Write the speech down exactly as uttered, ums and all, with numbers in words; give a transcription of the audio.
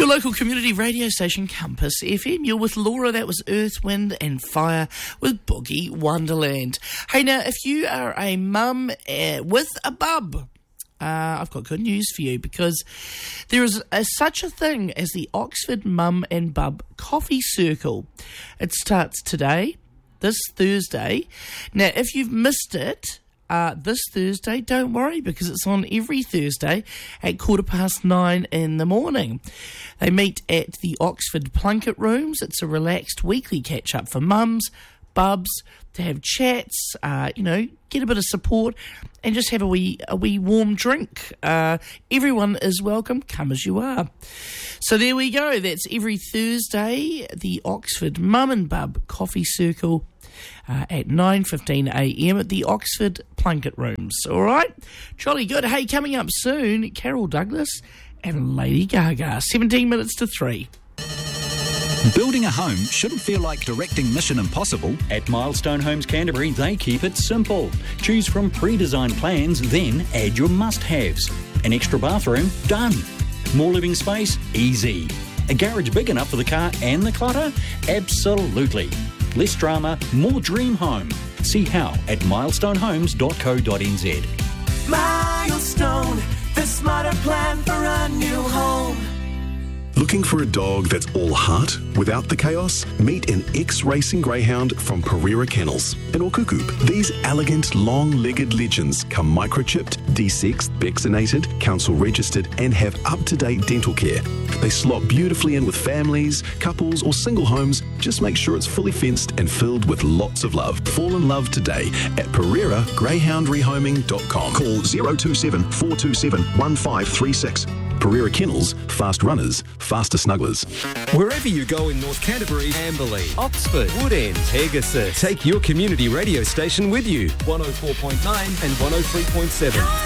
Your local community radio station, Compass F M. You're with Laura. That was Earth, Wind and Fire with Boogie Wonderland. Hey, now, if you are a mum uh, with a bub, uh, I've got good news for you, because there is a, such a thing as the Oxford Mum and Bub Coffee Circle. It starts today, this Thursday. Now, if you've missed it, Uh, this Thursday, don't worry, because it's on every Thursday at quarter past nine in the morning. They meet at the Oxford Plunket Rooms. It's a relaxed weekly catch-up for mums, bubs, to have chats, uh, you know, get a bit of support and just have a wee, a wee warm drink. Uh, everyone is welcome, come as you are. So there we go. That's every Thursday, the Oxford Mum and Bub Coffee Circle, Uh, at nine fifteen a m at the Oxford Plunket Rooms. All right? Jolly good. Hey, coming up soon, Carol Douglas and Lady Gaga. seventeen minutes to three. Building a home shouldn't feel like directing Mission Impossible. At Milestone Homes Canterbury, they keep it simple. Choose from pre-designed plans, then add your must-haves. An extra bathroom? Done. More living space? Easy. A garage big enough for the car and the clutter? Absolutely. Less drama, more dream home. See how at milestone homes dot co dot n z. Milestone, the smarter plan for a new home. Looking for a dog that's all heart without the chaos? Meet an ex-racing greyhound from Pereira Kennels in Okuku. These elegant, long-legged legends come microchipped, desexed, vaccinated, council-registered and have up-to-date dental care. They slot beautifully in with families, couples or single homes. Just make sure it's fully fenced and filled with lots of love. Fall in love today at pereira greyhound rehoming dot com. Call zero two seven, four two seven, one five three six. Pereira Kennels, fast runners, faster snugglers. Wherever you go in North Canterbury, Amberley, Oxford, Woodend, Pegasus, take your community radio station with you. one oh four point nine and one oh three point seven.